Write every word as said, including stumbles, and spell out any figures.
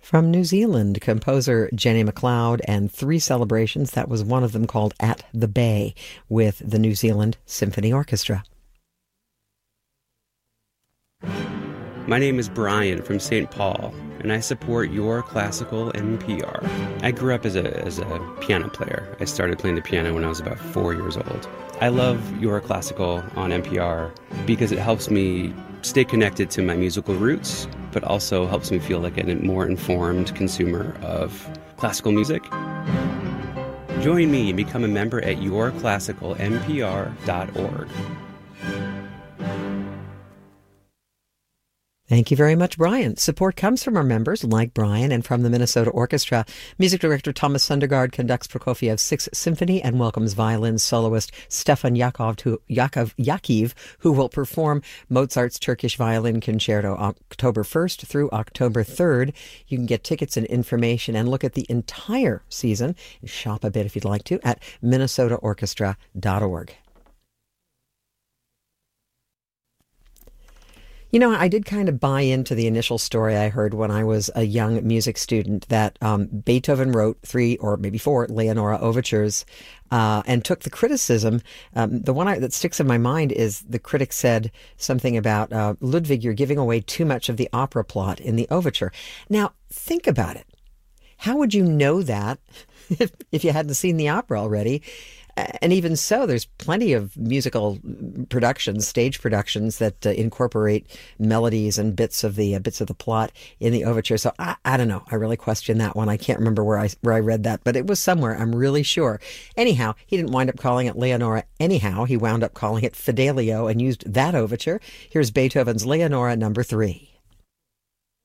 From New Zealand, composer Jenny MacLeod, and three celebrations. That was one of them, called At the Bay, with the New Zealand Symphony Orchestra. My name is Brian from Saint Paul, and I support Your Classical N P R. I grew up as a, as a piano player. I started playing the piano when I was about four years old. I love Your Classical on N P R because it helps me stay connected to my musical roots, but also helps me feel like a more informed consumer of classical music. Join me and become a member at your classical n p r dot org. Thank you very much, Brian. Support comes from our members like Brian and from the Minnesota Orchestra. Music director Thomas Sundergaard conducts Prokofiev's Sixth Symphony and welcomes violin soloist Stefan Yakov, to, Yakov Yakiv, who will perform Mozart's Turkish Violin Concerto October first through October third. You can get tickets and information and look at the entire season and shop a bit if you'd like to at minnesota orchestra dot org. You know, I did kind of buy into the initial story I heard when I was a young music student that um, Beethoven wrote three or maybe four Leonora overtures uh, and took the criticism. Um, the one I, that sticks in my mind is the critic said something about, uh, Ludwig, you're giving away too much of the opera plot in the overture. Now, think about it. How would you know that if, if you hadn't seen the opera already? And even so, there's plenty of musical productions, stage productions that uh, incorporate melodies and bits of the uh, bits of the plot in the overture. So I, I don't know. I really question that one. I can't remember where I where I read that, but it was somewhere. I'm really sure. Anyhow, he didn't wind up calling it Leonora. Anyhow, he wound up calling it Fidelio and used that overture. Here's Beethoven's Leonora Number Three.